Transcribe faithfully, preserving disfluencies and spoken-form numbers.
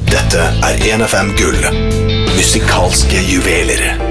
Dette er en F M Gull. Musikalske juveler.